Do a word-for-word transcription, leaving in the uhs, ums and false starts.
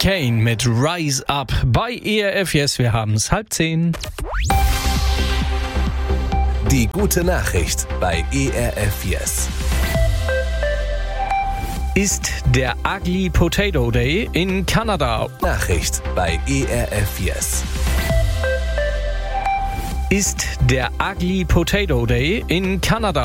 Kane mit Rise Up bei E R F Yes. Wir haben es halb zehn. Die gute Nachricht bei E R F Yes. Ist der Ugly Potato Day in Kanada. Nachricht bei E R F Yes. Ist der Ugly Potato Day in Kanada.